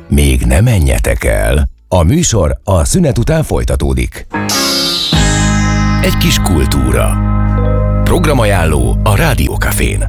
Még ne menjetek el. A műsor a szünet után folytatódik. Egy kis kultúra. Programajánló a Rádió Cafén.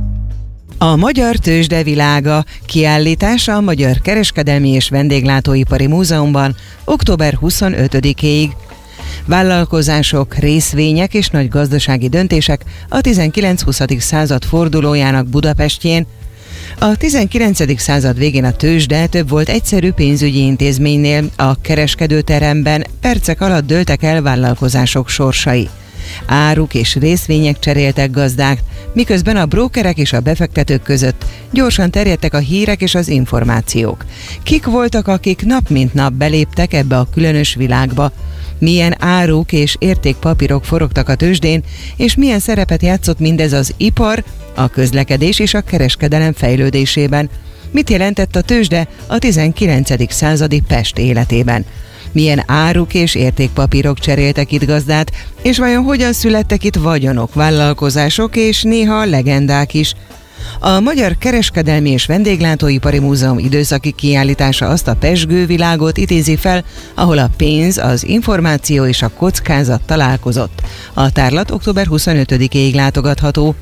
A Magyar Tőzsde világa kiállítása a Magyar Kereskedelmi és Vendéglátóipari Múzeumban október 25-ig. Vállalkozások, részvények és nagy gazdasági döntések a 19-20. század fordulójának Budapestjén. A 19. század végén a tőzsde több volt egyszerű pénzügyi intézménynél, a kereskedőteremben percek alatt dőltek el vállalkozások sorsai. Áruk és részvények cseréltek gazdát, miközben a brókerek és a befektetők között gyorsan terjedtek a hírek és az információk. Kik voltak, akik nap mint nap beléptek ebbe a különös világba? Milyen áruk és értékpapírok forogtak a tőzsdén, és milyen szerepet játszott mindez az ipar, a közlekedés és a kereskedelem fejlődésében? Mit jelentett a tőzsde a 19. századi Pest életében? Milyen áruk és értékpapírok cseréltek itt gazdát, és vajon hogyan születtek itt vagyonok, vállalkozások és néha legendák is? A Magyar Kereskedelmi és Vendéglátóipari Múzeum időszaki kiállítása azt a pezsgő világot idézi fel, ahol a pénz, az információ és a kockázat találkozott. A tárlat október 25-ig látogatható.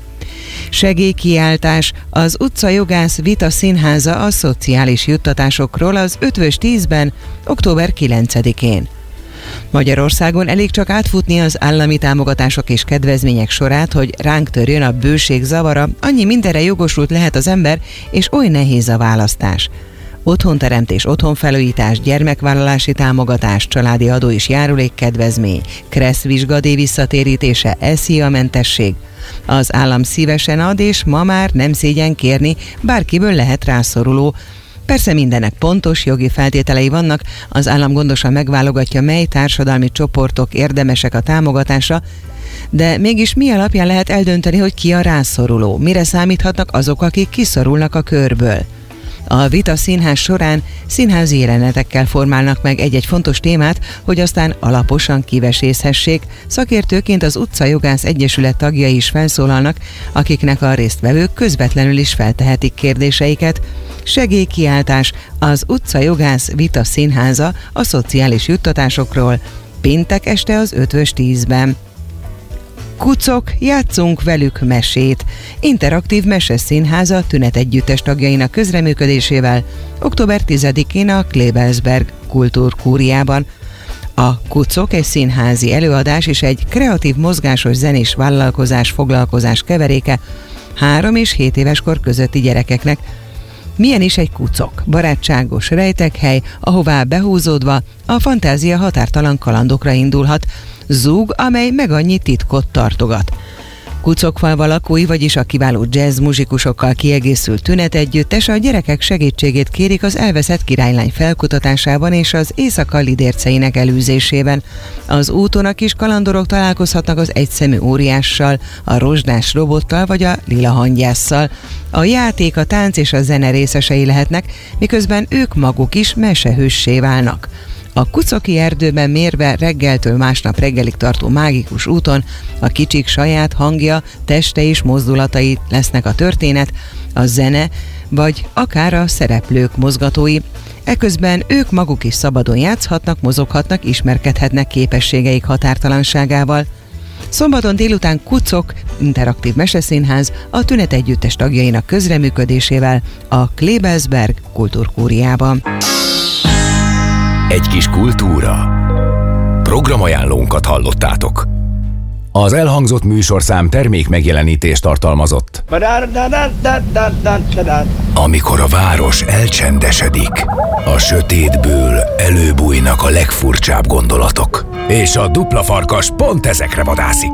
Segélykiáltás, az utcajogász Vita Színháza a szociális juttatásokról az Eötvös 10-ben, október 9-én. Magyarországon elég csak átfutni az állami támogatások és kedvezmények sorát, hogy ránk törjön a bőség zavara, annyi mindenre jogosult lehet az ember, és oly nehéz a választás. Otthonteremtés, otthonfelújítás, gyermekvállalási támogatás, családi adó és járulékkedvezmény, KRESZ vizsgadíj visszatérítése, SZIA-mentesség. Az állam szívesen ad, és ma már nem szégyen kérni, bárkiből lehet rászoruló. Persze mindennek pontos jogi feltételei vannak, az állam gondosan megválogatja, mely társadalmi csoportok érdemesek a támogatásra, de mégis mi alapján lehet eldönteni, hogy ki a rászoruló, mire számíthatnak azok, akik kiszorulnak a körből? A Vita Színház során színházi jelenetekkel formálnak meg egy-egy fontos témát, hogy aztán alaposan kivesézhessék. Szakértőként az Utcajogász Egyesület tagjai is felszólalnak, akiknek a résztvevők közvetlenül is feltehetik kérdéseiket. Segélykiáltás, az Utcajogász Vita Színháza a szociális juttatásokról, péntek este az Eötvös 10-ben. Kucok, játszunk velük mesét. Interaktív meseszínháza Tünet Együttes tagjainak közreműködésével október 10-én a Klebelsberg Kultúrkúriában. A Kucok egy színházi előadás és egy kreatív mozgásos zenés foglalkozás keveréke 3 és 7 éves kor közötti gyerekeknek. Milyen is egy kucok? Barátságos rejtekhely, ahová behúzódva a fantázia határtalan kalandokra indulhat. Zúg, amely meg annyi titkot tartogat. Kucokfalva lakói, vagyis a kiváló jazz muzsikusokkal kiegészült Tünet Együttes a gyerekek segítségét kérik az elveszett királylány felkutatásában és az éjszaka lidérceinek elűzésében. Az úton a kis kalandorok találkozhatnak az egyszemű óriással, a rozsdás robottal vagy a lila hangyásszal. A játék, a tánc és a zene részesei lehetnek, miközben ők maguk is mesehőssé válnak. A Kucoki erdőben mérve reggeltől másnap reggelig tartó mágikus úton a kicsik saját hangja, teste és mozdulatai lesznek a történet, a zene, vagy akár a szereplők mozgatói. Eközben ők maguk is szabadon játszhatnak, mozoghatnak, ismerkedhetnek képességeik határtalanságával. Szombaton délután Kucok, interaktív meseszínház a Tünet Együttes tagjainak közreműködésével a Klebelsberg Kultúrkúriában. Egy kis kultúra. Programajánlónkat hallottátok. Az elhangzott műsorszám termék megjelenítést tartalmazott. Amikor a város elcsendesedik, a sötétből előbújnak a legfurcsább gondolatok. És a dupla farkas pont ezekre vadászik.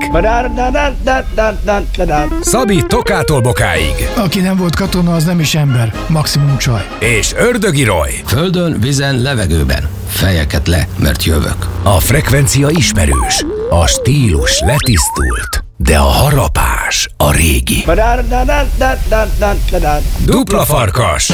Szabi Tokától Bokáig. Aki nem volt katona, az nem is ember, maximum csaj. És Ördögi Roy. Földön, vízen, levegőben. Fejeket le, mert jövök. A frekvencia ismerős, a stílus letisztult, de a harapás a régi. Dupla farkas.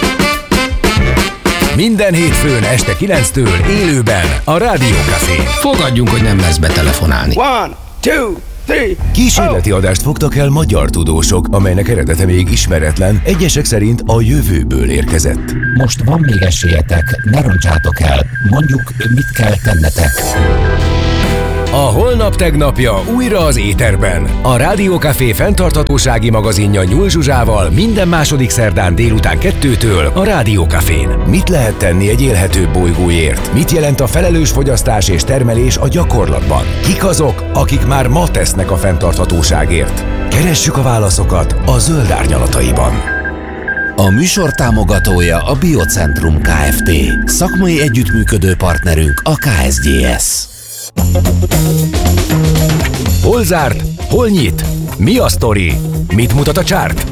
Minden hétfőn este 9-től élőben a Rádió Cafén. Fogadjunk, hogy nem lesz betelefonálni. 1, 2, Kísérleti adást fogtak el magyar tudósok, amelynek eredete még ismeretlen, egyesek szerint a jövőből érkezett. Most van még esélyetek, ne roncsátok el. Mondjuk, mit kell tennetek. A holnap tegnapja újra az éterben. A Rádió Café fenntarthatósági magazinja Nyúl Zsuzsával minden második szerdán délután 2-től a Rádió Cafén. Mit lehet tenni egy élhetőbb bolygóért? Mit jelent a felelős fogyasztás és termelés a gyakorlatban? Kik azok, akik már ma tesznek a fenntarthatóságért? Keressük a válaszokat a Zöld Árnyalataiban. A műsor támogatója a Biocentrum Kft. Szakmai együttműködő partnerünk a KSGS. Hol zárt? Hol nyit? Mi a sztori? Mit mutat a csárt?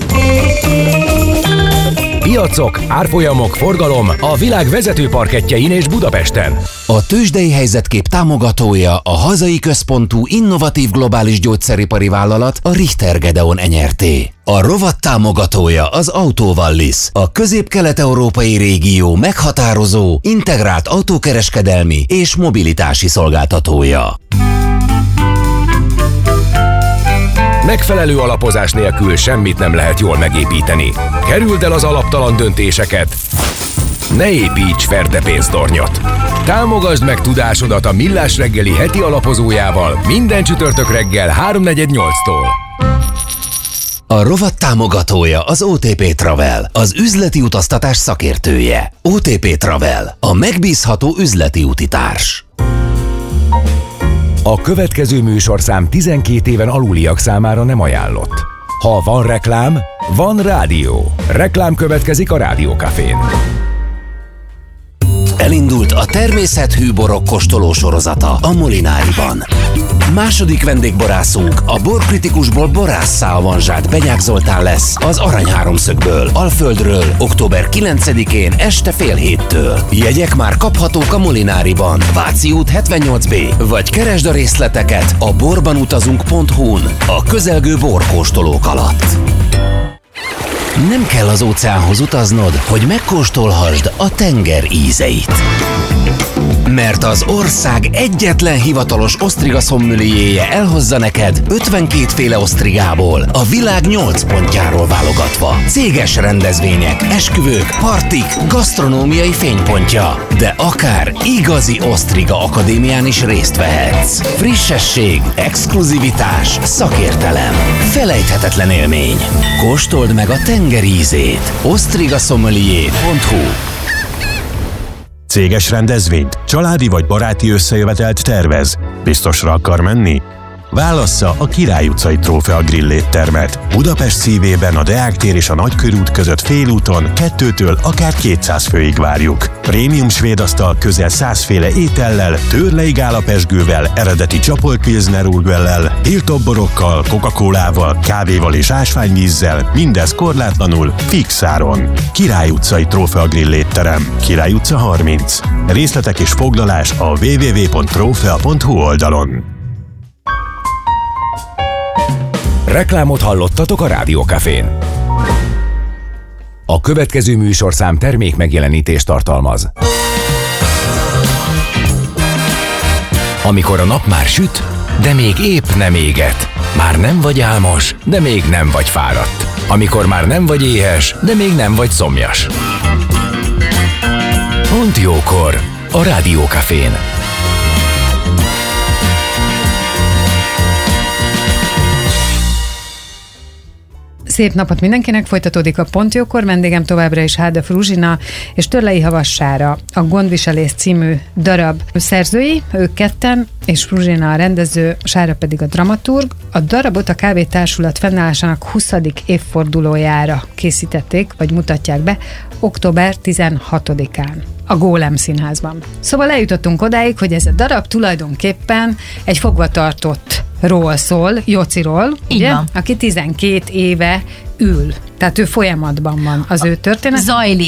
Piacok, árfolyamok, forgalom a világ vezető parkettjein és Budapesten. A tőzsdei helyzetkép támogatója a hazai központú innovatív globális gyógyszeripari vállalat, a Richter Gedeon Nyrt. A rovat támogatója az Autovallis, a közép-kelet-európai régió meghatározó, integrált autókereskedelmi és mobilitási szolgáltatója. Megfelelő alapozás nélkül semmit nem lehet jól megépíteni. Kerüld el az alaptalan döntéseket. Ne építs ferdepénztornyot. Támogasd meg tudásodat a Millás reggeli heti alapozójával minden csütörtök reggel 3:48-tól. A rovat támogatója az OTP Travel, az üzleti utaztatás szakértője. OTP Travel, a megbízható üzleti útitárs. A következő műsorszám 12 éven aluliak számára nem ajánlott. Ha van reklám, van rádió. Reklám következik a Rádió Cafén. Elindult a természethű borok kóstoló sorozata a Molináriban. Második vendégborászunk a borkritikusból borásszá avanzsált Benyák Zoltán lesz az Arany Háromszögből, Alföldről, október 9-én este 6:30-től. Jegyek már kaphatók a Molináriban, Váci út 78B, vagy keresd a részleteket a borbanutazunk.hu-n a közelgő borkóstolók alatt. Nem kell az óceánhoz utaznod, hogy megkóstolhassd a tenger ízeit. Mert az ország egyetlen hivatalos osztriga szommelierje elhozza neked 52 féle osztrigából, a világ 8 pontjáról válogatva. Céges rendezvények, esküvők, partik, gasztronómiai fénypontja. De akár igazi osztriga akadémián is részt vehetsz. Frissesség, exkluzivitás, szakértelem, felejthetetlen élmény. Kóstold meg a tenger ízét. osztrigasommelier.hu. Céges rendezvényt, családi vagy baráti összejövetelt tervez? Biztosra akar menni? Válassza a Király utcai Trófea Grill éttermet. Budapest szívében a Deák tér és a Nagykörút között félúton 2-től akár 200 főig várjuk. Prémium svédasztal közel 100 féle étellel, tőrlei gálapezsgővel, eredeti csapolt pilsner urgellel, tiltott borokkal, Coca-Colával, kávéval és ásványvízzel, mindez korlátlanul, fix áron. Király utcai Trófea Grill étterem, Király utca 30. Részletek és foglalás a www.trofea.hu oldalon. Reklámot hallottatok a Rádió Cafén. A következő műsorszám termék megjelenítést tartalmaz. Amikor a nap már süt, de még épp nem éget. Már nem vagy álmos, de még nem vagy fáradt. Amikor már nem vagy éhes, de még nem vagy szomjas. Pont jókor a Rádió Cafén. Szép napot mindenkinek, folytatódik a Pont jókor, vendégem továbbra is Háda Fruzsina és Törlei Havas Sára, a Gondviselés című darab szerzői, ők ketten, és Fruzsina a rendező, Sára pedig a dramaturg. A darabot a KV Társulat fennállásának 20. évfordulójára készítették, vagy mutatják be, október 16-án a Gólem Színházban. Szóval eljutottunk odáig, hogy ez a darab tulajdonképpen egy fogvatartott ról szól, Jociról, ugye? Aki 12 éve ül Tehát ő folyamatban van az ő történet.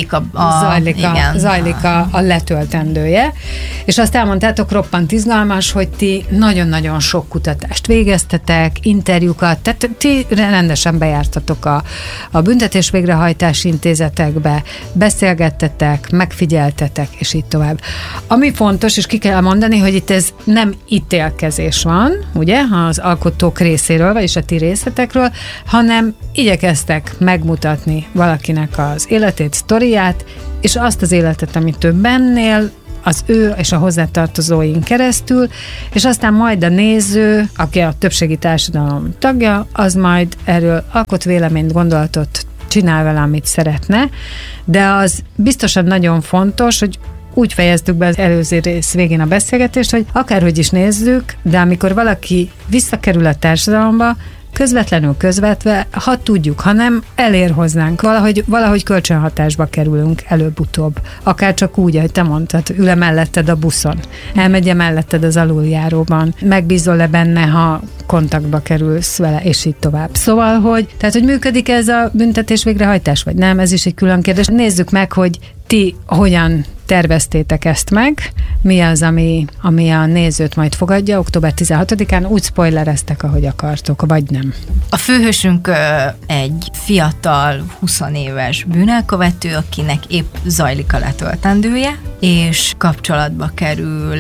Zajlik a letöltendője. És azt elmondtátok, roppant izgalmas, hogy ti nagyon-nagyon sok kutatást végeztetek, interjúkat, tehát ti rendesen bejártatok a büntetés végrehajtási intézetekbe, beszélgettetek, megfigyeltetek, és így tovább. Ami fontos, és ki kell mondani, hogy itt ez nem ítélkezés van, ugye, az alkotók részéről, vagyis a ti részletekről, hanem igyekeztek megmutatni valakinek az életét, sztoriát, és azt az életet, amit ő bennél, az ő és a hozzátartozóin keresztül, és aztán majd a néző, aki a többségi társadalom tagja, az majd erről alkot véleményt, gondolatot, csinál vele, amit szeretne, de az biztosan nagyon fontos, hogy úgy fejeztük be az előző rész végén a beszélgetést, hogy akárhogy is nézzük, de amikor valaki visszakerül a társadalomba, közvetlenül közvetve, ha tudjuk, ha nem, elér hozzánk. Valahogy kölcsönhatásba kerülünk előbb-utóbb. Akár csak úgy, ahogy te mondtad, ül-e melletted a buszon, elmegy-e melletted az aluljáróban, megbízol-e benne, ha kontaktba kerülsz vele, és így tovább. Szóval, hogy működik ez a büntetés végrehajtás, vagy nem, ez is egy külön kérdés. Nézzük meg, hogy ti hogyan terveztétek ezt meg, mi az, ami a nézőt majd fogadja október 16-án, úgy spoilereztek, ahogy akartok, vagy nem. A főhősünk egy fiatal, 20 éves bűnelkövető, akinek épp zajlik a letöltendője, és kapcsolatba kerül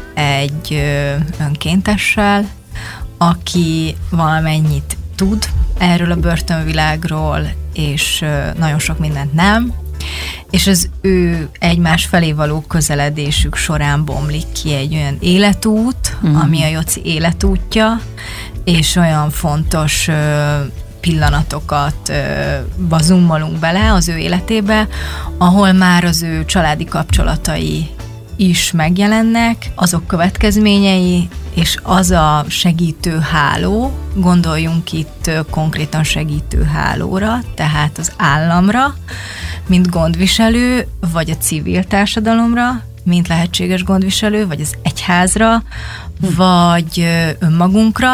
egy önkéntessel, aki valamennyit tud erről a börtönvilágról, és nagyon sok mindent nem, és az ő egymás felé való közeledésük során bomlik ki egy olyan életút, ami a Joci életútja, és olyan fontos pillanatokat zoomolunk bele az ő életébe, ahol már az ő családi kapcsolatai is megjelennek, azok következményei, és az a segítő háló, gondoljunk itt konkrétan segítő hálóra, tehát az államra, mint gondviselő, vagy a civil társadalomra, mint lehetséges gondviselő, vagy az egyházra, vagy önmagunkra,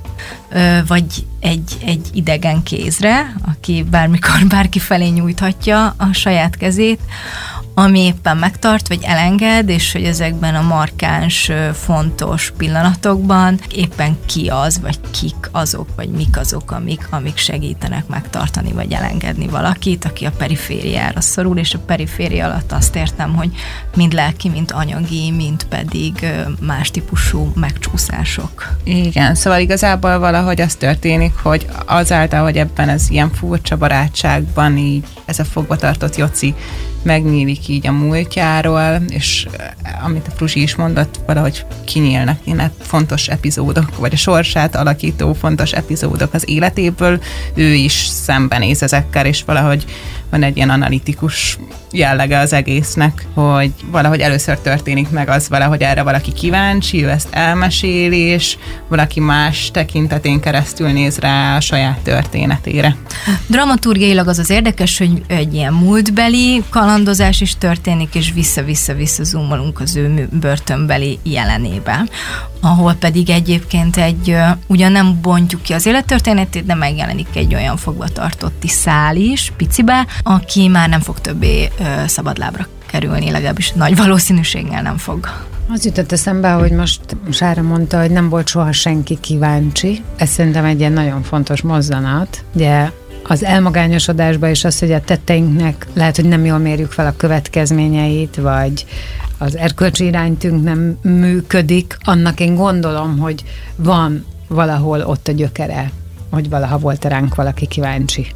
vagy egy idegen kézre, aki bármikor bárki felé nyújthatja a saját kezét, ami éppen megtart, vagy elenged, és hogy ezekben a markáns, fontos pillanatokban éppen ki az, vagy kik azok, vagy mik azok, amik segítenek megtartani, vagy elengedni valakit, aki a perifériára szorul, és a periféria alatt azt értem, hogy mind lelki, mind anyagi, mind pedig más típusú megcsúszások. Igen, szóval igazából valahogy az történik, hogy azáltal, hogy ebben ez ilyen furcsa barátságban így ez a fogvatartott Joci megnyílik így a múltjáról, és amit a Fruzsi is mondott, valahogy kinyílnak ilyen fontos epizódok, vagy a sorsát alakító fontos epizódok az életéből, ő is szembenéz ezekkel, és valahogy van egy ilyen analitikus jellege az egésznek, hogy valahogy először történik meg az valahogy erre valaki kíváncsi, ő ezt elmeséli, és valaki más tekintetén keresztül néz rá a saját történetére. Dramaturgiailag az érdekes, hogy egy ilyen múltbeli kalandozás is történik, és vissza-vissza zoomolunk az ő börtönbeli jelenébe, ahol pedig egyébként ugyan nem bontjuk ki az élettörténetét, de megjelenik egy olyan fogvatartotti szál is, picibe, aki már nem fog többé szabadlábra kerülni, legalábbis nagy valószínűséggel nem fog. Az jutott eszembe, hogy most Sára mondta, hogy nem volt soha senki kíváncsi. Ez szerintem egy ilyen nagyon fontos mozzanat. Ugye az elmagányosodásban is az, hogy a tetteinknek lehet, hogy nem jól mérjük fel a következményeit, vagy az erkölcsi iránytünk nem működik, annak én gondolom, hogy van valahol ott a gyökere, hogy valaha volt ránk valaki kíváncsi.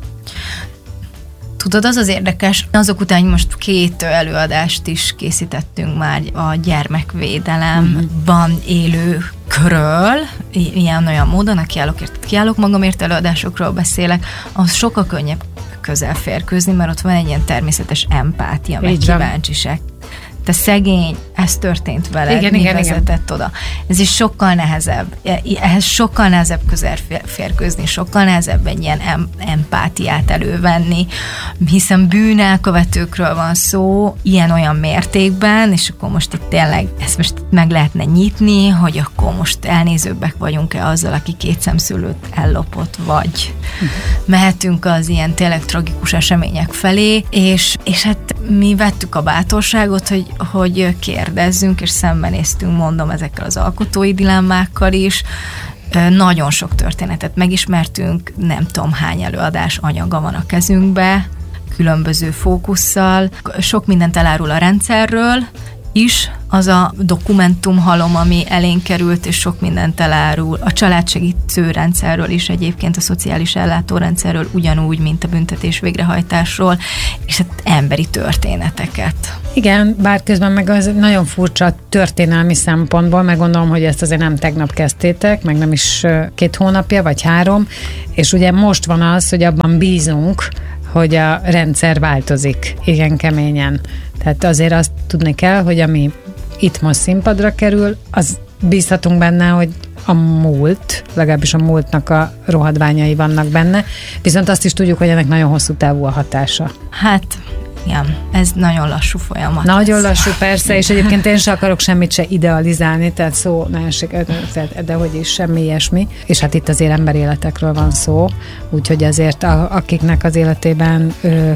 Tudod, az érdekes, azok után most 2 előadást is készítettünk már a gyermekvédelemben élő körről, ilyen-olyan módon, a kiállok magamért előadásokról beszélek, az sokkal könnyebb közel férkőzni, mert ott van egy ilyen természetes empátia, meg kíváncsiság. Te szegény ez történt veled, mi vezetett oda. Ez is sokkal nehezebb. Ehhez sokkal nehezebb közelférkőzni, sokkal nehezebb egy ilyen empátiát elővenni, hiszen bűnelkövetőkről van szó ilyen-olyan mértékben, és akkor most itt tényleg ezt most meg lehetne nyitni, hogy akkor most elnézőbbek vagyunk-e azzal, aki 2 szemszülőt ellopott, vagy mehetünk az ilyen tényleg tragikus események felé, és hát mi vettük a bátorságot, hogy kérdezzünk, és szembenéztünk, mondom, ezekkel az alkotói dilemmákkal is. Nagyon sok történetet megismertünk, nem tudom hány előadás anyaga van a kezünkbe, különböző fókusszal. Sok mindent elárul a rendszerről is, az a dokumentumhalom, ami elénk került, és sok mindent elárul. A családsegítő rendszerről is egyébként, a szociális ellátórendszerről ugyanúgy, mint a büntetés végrehajtásról, és hát emberi történeteket. Igen, bár közben meg az nagyon furcsa történelmi szempontból, meg gondolom, hogy ezt azért nem tegnap kezdtétek, meg nem is 2 hónapja, vagy 3, és ugye most van az, hogy abban bízunk, hogy a rendszer változik igen keményen. Tehát azért azt tudni kell, hogy ami itt most színpadra kerül, az bízhatunk benne, hogy a múlt, legalábbis a múltnak a rohadványai vannak benne, viszont azt is tudjuk, hogy ennek nagyon hosszú távú a hatása. Hát, igen, ez nagyon lassú folyamat. Nagyon lassú, persze, és egyébként én sem akarok semmit se idealizálni, tehát de hogy is, semmi ilyesmi. És hát itt azért emberéletekről van szó, úgyhogy azért akiknek az életében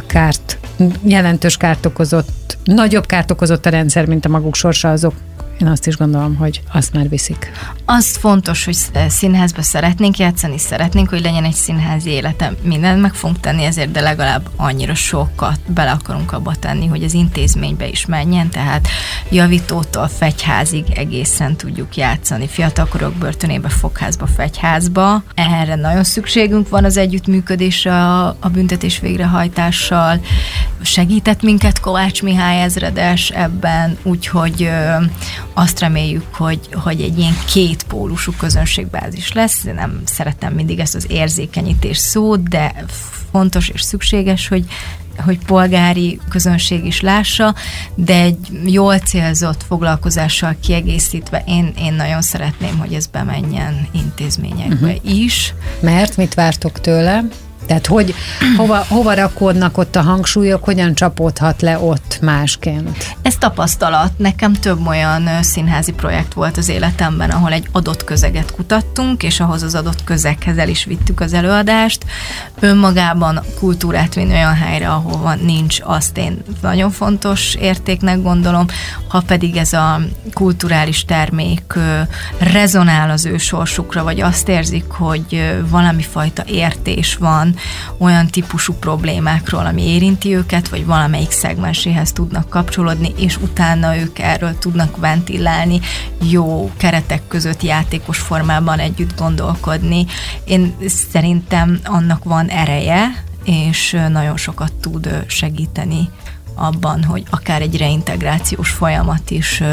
jelentős kárt okozott, nagyobb kárt okozott a rendszer, mint a maguk sorsa, azok én azt is gondolom, hogy azt már viszik. Az fontos, hogy színházba szeretnénk játszani, szeretnénk, hogy legyen egy színházi életem. Mindent meg fogunk tenni ezért, de legalább annyira sokat bele akarunk abba tenni, hogy az intézménybe is menjen, tehát javítótól fegyházig egészen tudjuk játszani. Fiatalkorok börtönébe, fogházba, fegyházba. Erre nagyon szükségünk van az együttműködésre a büntetés végrehajtással. Segített minket Kovács Mihály ezredes ebben, úgyhogy azt reméljük, hogy egy ilyen kétpólusú közönségbázis lesz. Nem szeretem mindig ezt az érzékenyítés szót, de fontos és szükséges, hogy polgári közönség is lássa, de egy jól célzott foglalkozással kiegészítve én nagyon szeretném, hogy ez bemenjen intézményekbe is. Mert mit vártok tőle? Tehát hova rakódnak ott a hangsúlyok, hogyan csapódhat le ott másként? Ez tapasztalat. Nekem több olyan színházi projekt volt az életemben, ahol egy adott közeget kutattunk, és ahhoz az adott közeghez el is vittük az előadást. Önmagában kultúrát vinni olyan helyre, ahova nincs, azt én nagyon fontos értéknek gondolom. Ha pedig ez a kulturális termék rezonál az ő sorsukra, vagy azt érzik, hogy valami fajta értés van, olyan típusú problémákról, ami érinti őket, vagy valamelyik szegmenséhez tudnak kapcsolódni, és utána ők erről tudnak ventilálni, jó keretek között játékos formában együtt gondolkodni. Én szerintem annak van ereje, és nagyon sokat tud segíteni abban, hogy akár egy reintegrációs folyamat is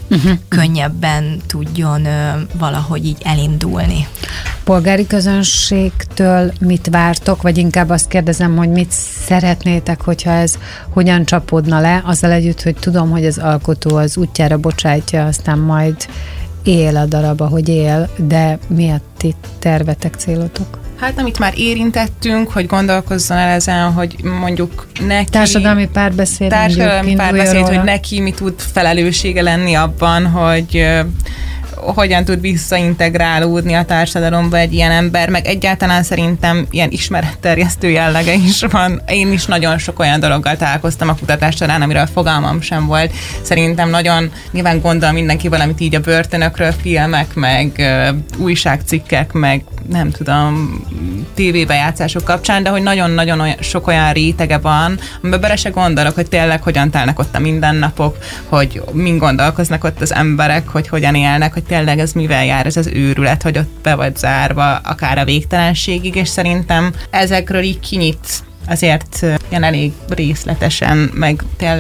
könnyebben tudjon valahogy így elindulni. Polgári közönségtől mit vártok, vagy inkább azt kérdezem, hogy mit szeretnétek, hogyha ez hogyan csapódna le, azzal együtt, hogy tudom, hogy az alkotó az útjára bocsátja, aztán majd él a darab, ahogy él, de mi a ti tervetek, célotok? Hát, amit már érintettünk, hogy gondolkozzon el ezen, hogy mondjuk neki... Társadalmi párbeszéd, hogy neki mi tud felelőssége lenni abban, hogy hogyan tud visszaintegrálódni a társadalomba egy ilyen ember, meg egyáltalán szerintem ilyen ismeretterjesztő jellege is van. Én is nagyon sok olyan dologgal találkoztam a kutatás során, amiről fogalmam sem volt. Szerintem nagyon, nyilván gondol mindenki valamit így a börtönökről, filmek, meg újságcikkek, meg nem tudom, tévébejátszások kapcsán, de hogy nagyon-nagyon sok olyan rétege van, amiben bele se gondolok, hogy tényleg hogyan telnek ott a mindennapok, hogy min gondolkoznak ott az emberek, hogy hogyan élnek, hogy tényleg ez mivel jár, ez az őrület, hogy ott be vagy zárva akár a végtelenségig, és szerintem ezekről így kinyit azért ilyen elég részletesen, meg tényleg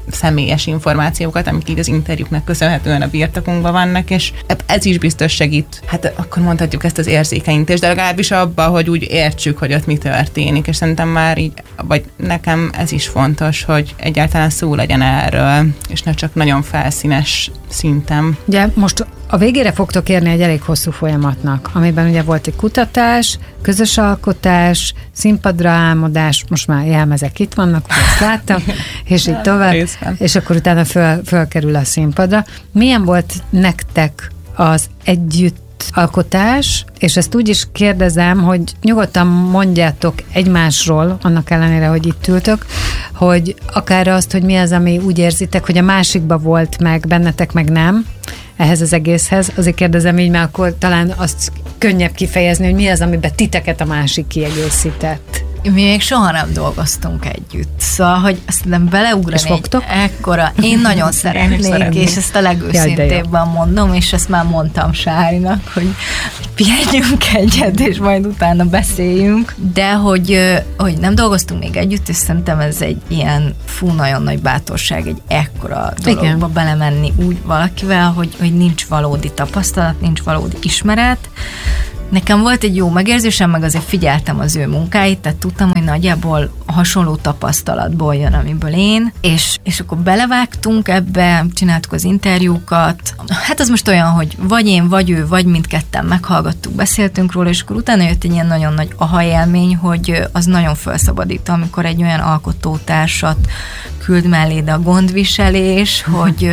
személyes információkat, amik így az interjúknak köszönhetően a birtokunkban vannak, és ez is biztos segít. Hát akkor mondhatjuk ezt az érzékenyítést, de legalábbis abban, hogy úgy értsük, hogy ott mi történik, és szerintem már így, vagy nekem ez is fontos, hogy egyáltalán szó legyen erről, és ne csak nagyon felszínes szinten. Ugye most a végére fogtok érni egy elég hosszú folyamatnak, amiben ugye volt egy kutatás, közös alkotás, színpadra álmodás, most már jelmezek itt vannak, hogy ezt láttam, és így tovább, és akkor utána fölkerül a színpadra. Milyen volt nektek az együttalkotás, és ezt úgy is kérdezem, hogy nyugodtan mondjátok egymásról, annak ellenére, hogy itt ültök, hogy akár azt, hogy mi az, ami úgy érzitek, hogy a másikba volt meg, bennetek meg nem, ehhez az egészhez. Azért kérdezem így, mert akkor talán azt könnyebb kifejezni, hogy mi az, amiben titeket a másik kiegészített. Mi még soha nem dolgoztunk együtt, szóval, hogy azt nem beleugrani ekkora. Én nagyon szeretnék, és ezt a legőszintébben mondom, és ezt már mondtam Sárinak, hogy pihenjünk egyet, és majd utána beszéljünk, de hogy nem dolgoztunk még együtt, és szerintem ez egy ilyen nagyon nagy bátorság, egy ekkora dologba belemenni úgy valakivel, hogy nincs valódi tapasztalat, nincs valódi ismeret. Nekem volt egy jó megérzésem, meg azért figyeltem az ő munkáit, tehát tudtam, hogy nagyjából hasonló tapasztalatból jön, amiből én, és akkor belevágtunk ebbe, csináltuk az interjúkat. Hát az most olyan, hogy vagy én, vagy ő, vagy mindketten meghallgattuk, beszéltünk róla, és akkor utána jött egy ilyen nagyon nagy aha élmény, hogy az nagyon felszabadító, amikor egy olyan alkotótársat küld melléd a gondviselés,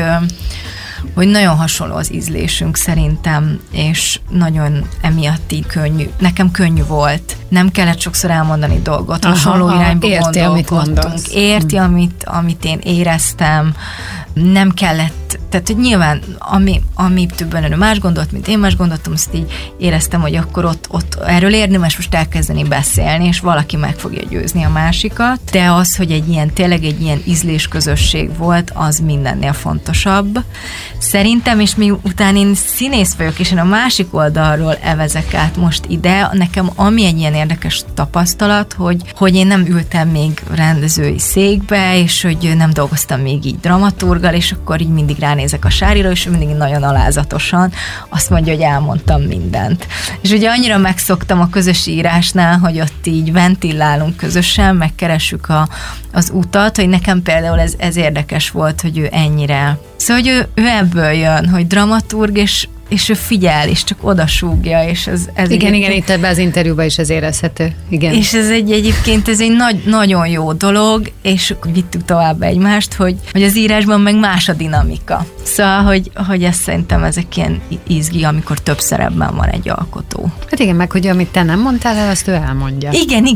hogy nagyon hasonló az ízlésünk szerintem, és nagyon emiatt így könnyű. Nekem könnyű volt. Nem kellett sokszor elmondani dolgot, hasonló irányba gondolkodtunk. Érti, amit én éreztem. Nem kellett, tehát hogy nyilván, ami többen ő más gondolt, mint én más gondoltam, azt így éreztem, hogy akkor ott erről érdemes most elkezdeni beszélni, és valaki meg fogja győzni a másikat, de az, hogy tényleg egy ilyen ízlésközösség volt, az mindennél fontosabb. Szerintem, és miután én színész vagyok, és én a másik oldalról evezek át most ide, nekem ami egy ilyen érdekes tapasztalat, hogy én nem ültem még rendezői székbe, és hogy nem dolgoztam még így dramaturggal, és akkor így mindig ránézek a Sárira, és mindig nagyon alázatosan azt mondja, hogy elmondtam mindent. És ugye annyira megszoktam a közös írásnál, hogy ott így ventillálunk közösen, megkeressük az utat, hogy nekem például ez érdekes volt, hogy ő ennyire. Szóval, hogy ő ebből jön, hogy dramaturg, és ő figyel, és csak odasúgja, és ez igen, itt ebben az interjúban is ez érezhető. Igen. És ez egyébként egy nagyon jó dolog, és vittük tovább egymást, hogy az írásban meg más a dinamika. Szóval, hogy ezt szerintem ezek ilyen izgi, amikor több szerepben van egy alkotó. Hát igen, meg hogy amit te nem mondtál el, azt ő elmondja.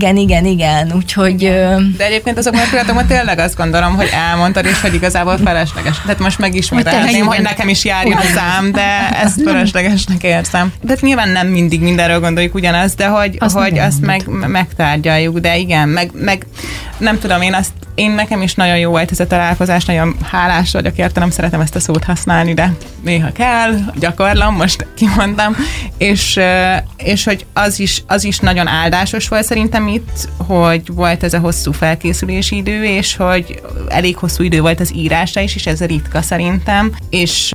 Igen, úgyhogy... De egyébként azokban a pillanatokban tényleg azt gondolom, hogy elmondtad, és hogy igazából felesleges. Tehát most megismételném, hogy nekem is járjon a szám, de ezt fölöslegesnek érzem. De nyilván nem mindig mindenről gondoljuk ugyanazt, de hogy azt megtárgyaljuk, de igen, meg nem tudom, én nekem is nagyon jó volt ez a találkozás, nagyon hálás vagyok érte, nem szeretem ezt a szót használni, de néha kell, gyakorlom, most kimondtam, és hogy az is nagyon áldásos volt szerintem itt, hogy volt ez a hosszú felkészülési idő, és hogy elég hosszú idő volt az írásra is, és ez ritka szerintem, és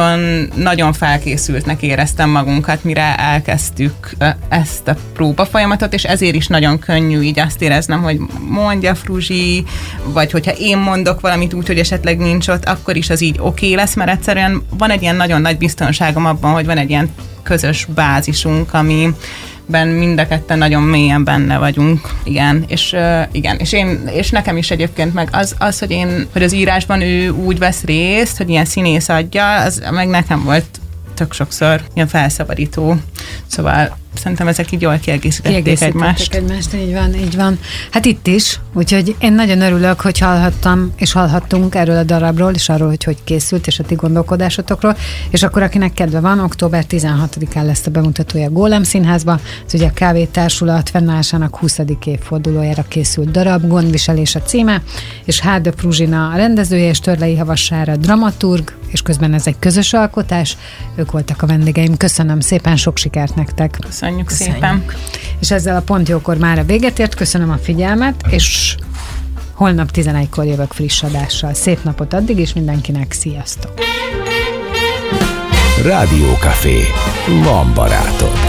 nagyon felkészültnek éreztem magunkat, mire elkezdtük ezt a próba folyamatot, és ezért is nagyon könnyű így azt éreznem, hogy mondja Fruzsi, vagy hogyha én mondok valamit úgy, hogy esetleg nincs ott, akkor is az így oké lesz, mert egyszerűen van egy ilyen nagyon nagy biztonságom abban, hogy van egy ilyen közös bázisunk, amiben mind a ketten nagyon mélyen benne vagyunk. Igen, és nekem is egyébként meg az hogy az írásban ő úgy vesz részt, hogy ilyen színész adja, az meg nekem volt tök sokszor ilyen felszabadító. Szóval szerintem ezek így jól kiegészítették egymást. Így van. Hát itt is, úgyhogy én nagyon örülök, hogy hallhattam és hallhattunk erről a darabról, és arról, hogy készült, és a ti gondolkodásotokról, és akkor akinek kedve van, október 16-án lesz a bemutatója a Gólem Színházba, ez ugye a Kávétársulat fennállásának 20. évfordulójára készült darab, Gondviselés a címe, és Hárda Fruzsina a rendezője, és Törlei Havas-Sára dramaturg, és közben ez egy közös alkotás. Ők voltak a vendégeim. Köszönöm szépen, sok sikert nektek! Köszönjük szépen! És ezzel a Pont Jókor mára véget ért. Köszönöm a figyelmet, és Holnap 11-kor jövök friss adással. Szép napot addig, és mindenkinek sziasztok! Rádiókafé. Van barátod.